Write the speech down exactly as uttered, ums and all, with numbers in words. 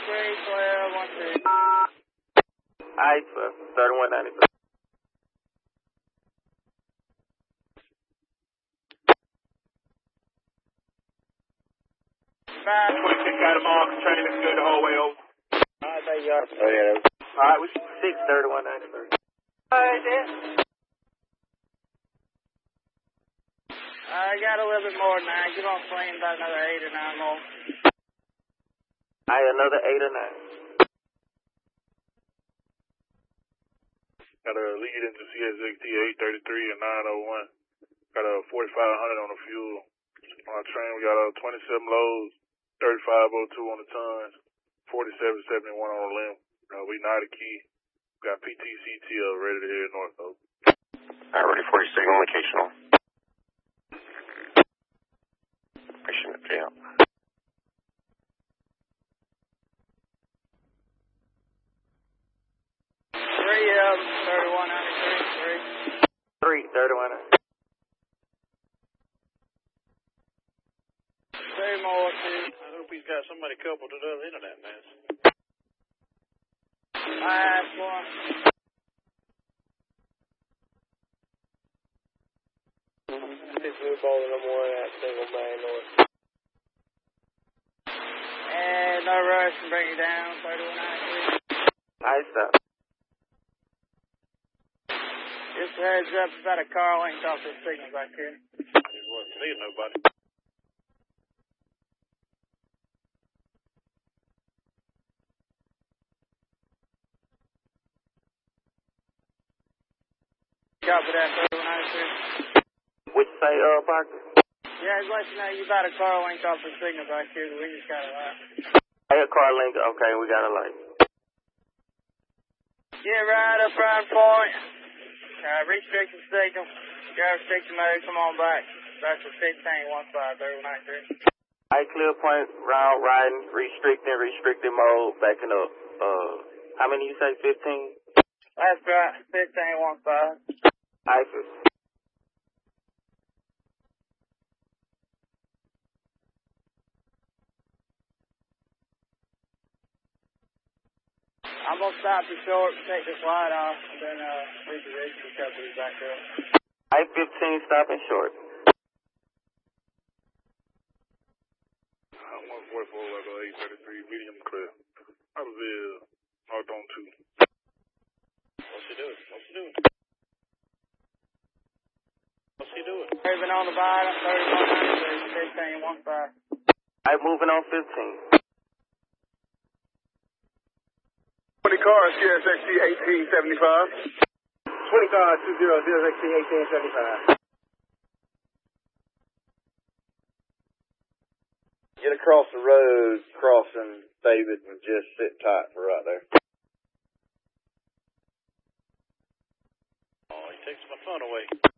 three, twelve, one, two. Alright, sir. thirty-one ninety-three. Five. twenty-six got him on. Train is good the whole way over. Alright, there you are. Oh, yeah. Alright, we six thirty-one ninety-three. Alright, there. I got a little bit more than that. Give on flame about another eight or nine more. Alright, another eight or nine. Got a lead into C S X T eight thirty-three and nine oh one. Got a forty-five hundred on the fuel. On our train, we got a twenty-seven loads, thirty-five oh two on the tons, forty-seven seventy-one on the limb. Uh, we not a key. Got P T C T L ready to head north though. Alright, ready for your signal location on. Mission at jail. Three of them, thirty-one ninety-three, three. Three, thirty-one ninety-three. Two more, two. I hope he's got somebody coupled to the other end of that mess. Last one. Six blue ball number one at single main north. And no rush and bring it down, thirty-one ninety-three. Alright, stop. Just a heads up, about a car linked off the signal back here. Just wasn't seeing nobody. Copy that, thirty-one ninety-three. What you say, uh, Parker? Yeah, just let you know you got a car linked off the signal back here. We just got a light. Hey, a car link. Okay, we got a light. Get right up Ryan Point. Uh, restriction signal. Driver restriction mode, come on back. That's for fifteen one five, thirty-one ninety-three. Alright, clear point, round riding, restricting, restricted mode, backing up. Uh, how many you say, fifteen? That's right, fifteen one five. Alright, fifteen. I'm gonna stop you short, take this light off, and then uh, reposition the company back up. Alright, fifteen, stopping short. I'm one forty-four, level eight thirty-three, medium clear. I was there, north on two. What's he doing? What's he doing? What's he doing? Moving on the bottom, thirty-one ninety-three, fifteen one five. Alright, moving on fifteen. twenty cars, C S X T eighteen seventy-five. twenty cars, two zero, C S X T eighteen seventy-five. Get across the road, crossing David, and just sit tight for right there. Oh, he takes my phone away.